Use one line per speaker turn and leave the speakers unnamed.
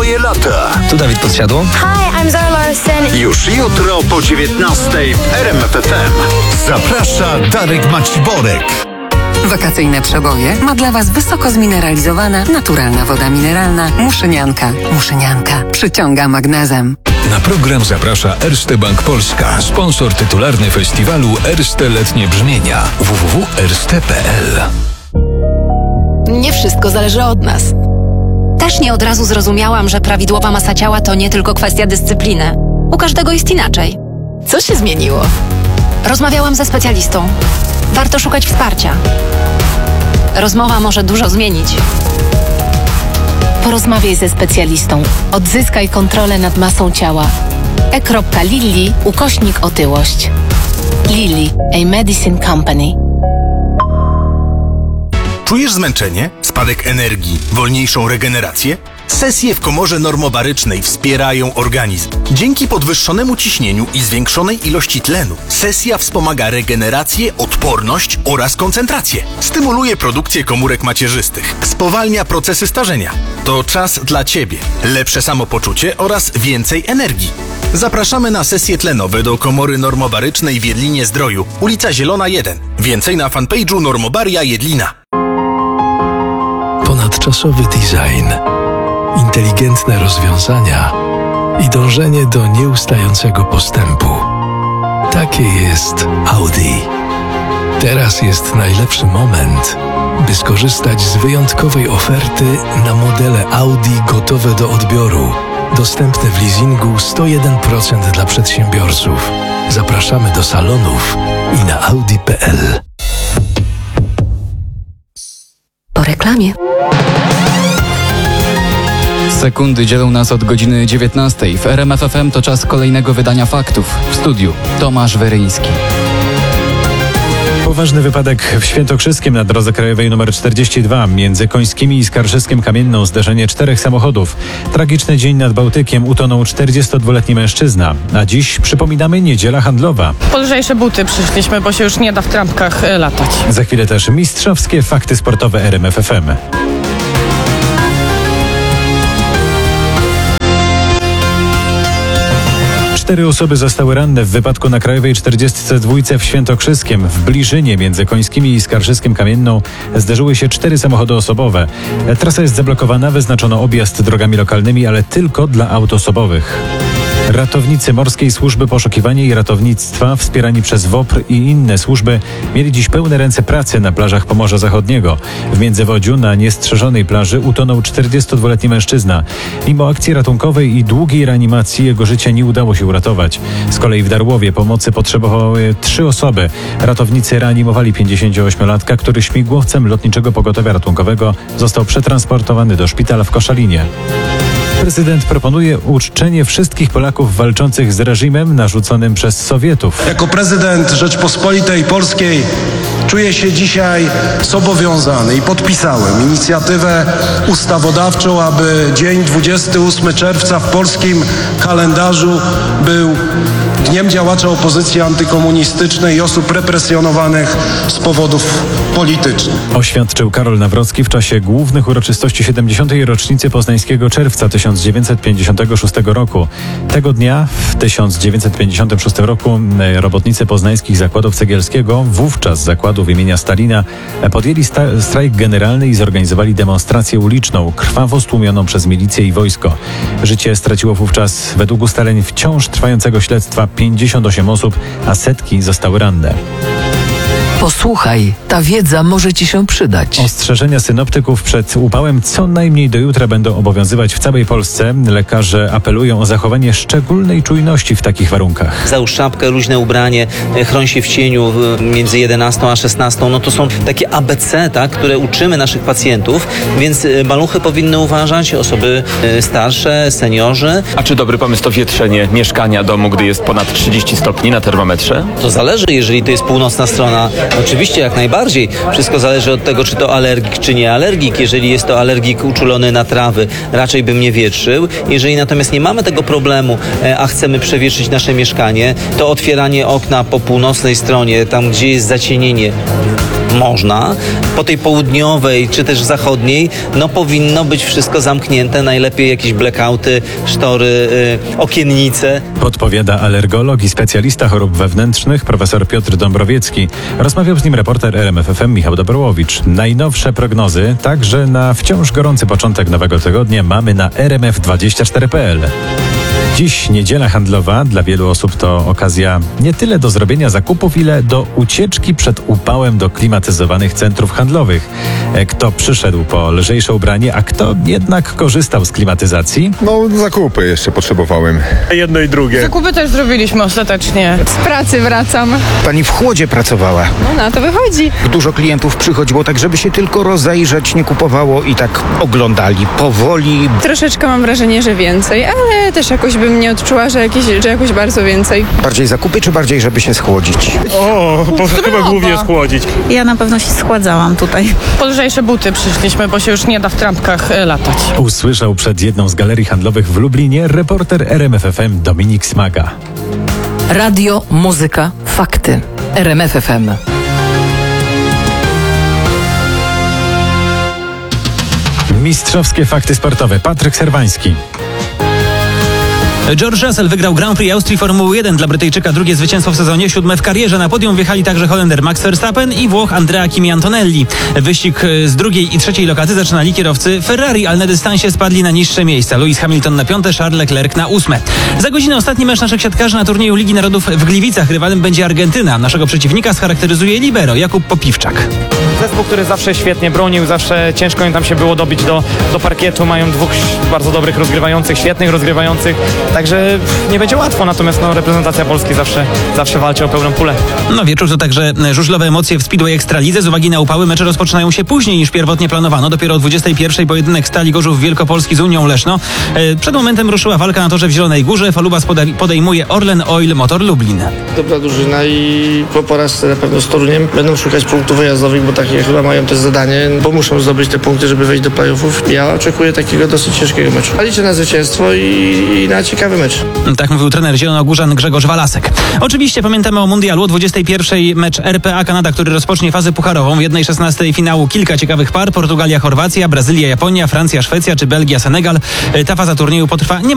Twoje lata.
Tu Dawid Podsiadło.
Hi, I'm Zara Larsson.
Już jutro po 19:00 w RMF FM. Zaprasza Darek Maciborek.
Wakacyjne przeboje ma dla Was wysoko zmineralizowana, naturalna woda mineralna Muszynianka. Muszynianka przyciąga magnezem.
Na program zaprasza Erste Bank Polska, sponsor tytularny festiwalu Erste Letnie Brzmienia. www.erste.pl.
Nie wszystko zależy od nas. Też nie od razu zrozumiałam, że prawidłowa masa ciała to nie tylko kwestia dyscypliny. U każdego jest inaczej.
Co się zmieniło?
Rozmawiałam ze specjalistą. Warto szukać wsparcia. Rozmowa może dużo zmienić.
Porozmawiaj ze specjalistą. Odzyskaj kontrolę nad masą ciała. e.lilly/otyłość. Lilly, a medicine company.
Czujesz zmęczenie, spadek energii, wolniejszą regenerację? Sesje w komorze normobarycznej wspierają organizm. Dzięki podwyższonemu ciśnieniu i zwiększonej ilości tlenu sesja wspomaga regenerację, odporność oraz koncentrację. Stymuluje produkcję komórek macierzystych. Spowalnia procesy starzenia. To czas dla Ciebie. Lepsze samopoczucie oraz więcej energii. Zapraszamy na sesje tlenowe do komory normobarycznej w Jedlinie Zdroju, ulica Zielona 1. Więcej na fanpage'u Normobaria Jedlina.
Ponadczasowy design, inteligentne rozwiązania i dążenie do nieustającego postępu. Takie jest Audi. Teraz jest najlepszy moment, by skorzystać z wyjątkowej oferty na modele Audi gotowe do odbioru. Dostępne w leasingu 101% dla przedsiębiorców. Zapraszamy do salonów i na audi.pl.
Po reklamie.
Sekundy dzielą nas od godziny 19:00. W RMF FM to czas kolejnego wydania faktów. W studiu Tomasz Weryński.
Poważny wypadek w Świętokrzyskiem na drodze krajowej nr 42 między Końskimi i Skarżyskiem Kamienną. Zderzenie 4 samochodów. Tragiczny dzień nad Bałtykiem. Utonął 42-letni mężczyzna. A dziś, przypominamy, niedziela handlowa.
Po lżejsze buty przyszliśmy, bo się już nie da w trampkach latać.
Za chwilę też mistrzowskie fakty sportowe RMF FM. Cztery osoby zostały ranne w wypadku na krajowej 42 w Świętokrzyskiem. W Bliżynie między Końskimi i Skarżyskiem Kamienną zderzyły się 4 samochody osobowe. Trasa jest zablokowana, wyznaczono objazd drogami lokalnymi, ale tylko dla aut osobowych. Ratownicy Morskiej Służby Poszukiwania i Ratownictwa, wspierani przez WOPR i inne służby, mieli dziś pełne ręce pracy na plażach Pomorza Zachodniego. W Międzywodziu na niestrzeżonej plaży utonął 42-letni mężczyzna. Mimo akcji ratunkowej i długiej reanimacji jego życie nie udało się uratować. Z kolei w Darłowie pomocy potrzebowały 3 osoby. Ratownicy reanimowali 58-latka, który śmigłowcem Lotniczego Pogotowia Ratunkowego został przetransportowany do szpitala w Koszalinie. Prezydent proponuje uczczenie wszystkich Polaków walczących z reżimem narzuconym przez Sowietów.
Jako prezydent Rzeczpospolitej Polskiej czuję się dzisiaj zobowiązany i podpisałem inicjatywę ustawodawczą, aby dzień 28 czerwca w polskim kalendarzu był Dniem Działacza Opozycji Antykomunistycznej i osób represjonowanych z powodów politycznych.
Oświadczył Karol Nawrocki w czasie głównych uroczystości 70. rocznicy Poznańskiego Czerwca 1956 roku. Tego dnia, w 1956 roku, robotnicy poznańskich zakładów Cegielskiego, wówczas zakładów imienia Stalina, podjęli strajk generalny i zorganizowali demonstrację uliczną, krwawo stłumioną przez milicję i wojsko. Życie straciło wówczas, według ustaleń wciąż trwającego śledztwa, 58 osób, a setki zostały ranne.
Posłuchaj, ta wiedza może Ci się przydać.
Ostrzeżenia synoptyków przed upałem co najmniej do jutra będą obowiązywać w całej Polsce. Lekarze apelują o zachowanie szczególnej czujności w takich warunkach.
Załóż szapkę, luźne ubranie, chroń się w cieniu między 11 a 16. No to są takie ABC, tak, które uczymy naszych pacjentów, więc maluchy powinny uważać, osoby starsze, seniorzy.
A czy dobry pomysł to wietrzenie mieszkania, domu, gdy jest ponad 30 stopni na termometrze?
To zależy, jeżeli to jest północna strona. Oczywiście, jak najbardziej. Wszystko zależy od tego, czy to alergik, czy nie alergik. Jeżeli jest to alergik uczulony na trawy, raczej bym nie wietrzył. Jeżeli natomiast nie mamy tego problemu, a chcemy przewietrzyć nasze mieszkanie, to otwieranie okna po północnej stronie, tam gdzie jest zacienienie, można. Po tej południowej czy też zachodniej powinno być wszystko zamknięte. Najlepiej jakieś blackouty, sztory, okiennice.
Podpowiada alergolog i specjalista chorób wewnętrznych profesor Piotr Dąbrowiecki. Rozmawiał z nim reporter RMFFM Michał Dobrołowicz. Najnowsze prognozy także na wciąż gorący początek nowego tygodnia mamy na rmf24.pl. Dziś niedziela handlowa. Dla wielu osób to okazja nie tyle do zrobienia zakupów, ile do ucieczki przed upałem do klimatyzowanych centrów handlowych. Kto przyszedł po lżejsze ubranie, a kto jednak korzystał z klimatyzacji?
Zakupy jeszcze potrzebowałem.
Jedno i drugie. Zakupy też zrobiliśmy ostatecznie.
Z pracy wracam.
Pani w chłodzie pracowała.
Na to wychodzi.
Dużo klientów przychodziło tak, żeby się tylko rozejrzeć, nie kupowało i tak oglądali powoli.
Troszeczkę mam wrażenie, że więcej, ale też jakoś bym nie odczuła, że jakoś bardzo więcej.
Bardziej zakupy, czy bardziej, żeby się schłodzić?
Chyba głównie schłodzić.
Ja na pewno się schładzałam tutaj.
Po lżejsze buty przyszliśmy, bo się już nie da w trampkach latać.
Usłyszał przed jedną z galerii handlowych w Lublinie reporter RMFFM Dominik Smaga.
Radio, muzyka, fakty. RMFFM.
Mistrzowskie fakty sportowe. Patryk Serwański.
George Russell wygrał Grand Prix Austrii Formuły 1. Dla Brytyjczyka drugie zwycięstwo w sezonie, 7 w karierze. Na podium wjechali także Holender Max Verstappen i Włoch Andrea Kimi Antonelli. Wyścig z drugiej i trzeciej lokaty zaczynali kierowcy Ferrari, ale na dystansie spadli na niższe miejsca. Lewis Hamilton na 5, Charles Leclerc na 8. Za godzinę ostatni mecz naszych siatkarzy na turnieju Ligi Narodów w Gliwicach. Rywalem będzie Argentyna. Naszego przeciwnika scharakteryzuje libero Jakub Popiwczak.
Zespół, który zawsze świetnie bronił, zawsze ciężko im tam się było dobić do parkietu. Mają dwóch bardzo dobrych rozgrywających, świetnych rozgrywających. Także nie będzie łatwo, natomiast reprezentacja Polski zawsze walczy o pełną pulę.
Wieczór to także żużlowe emocje w Speedway Ekstralidze. Z uwagi na upały mecze rozpoczynają się później niż pierwotnie planowano. Dopiero o 21:00 pojedynek Stali Gorzów Wielkopolski z Unią Leszno. Przed momentem ruszyła walka na torze w Zielonej Górze. Falubas podejmuje Orlen Oil Motor Lublin.
Dobra drużyna i po porażce na pewno z Toruniem będą szukać punktów wyjazdowych, bo takie chyba mają też zadanie, bo muszą zdobyć te punkty, żeby wejść do playoffów. Ja oczekuję takiego dosyć ciężkiego meczu. A liczę na zwycięstwo i na ciekawy mecz.
Tak mówił trener zielonogórzan Grzegorz Walasek. Oczywiście pamiętamy o mundialu. O 21:00 mecz RPA Kanada, który rozpocznie fazę pucharową. W 1/16 finału kilka ciekawych par. Portugalia, Chorwacja, Brazylia, Japonia, Francja, Szwecja czy Belgia, Senegal. Ta faza turnieju potrwa nie